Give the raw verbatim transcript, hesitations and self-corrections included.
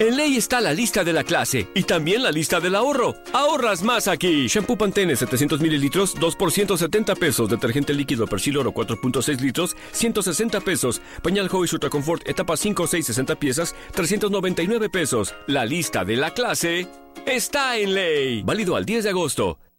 En Ley está la lista de la clase y también la lista del ahorro. Ahorras más aquí. Shampoo Pantene setecientos mililitros, dos por ciento setenta pesos. Detergente líquido Persil Oro cuatro punto seis litros, ciento sesenta pesos. Pañal Huggies Ultra Confort etapa cinco, seis, sesenta piezas, trescientos noventa y nueve pesos. La lista de la clase está en Ley. Válido al diez de agosto.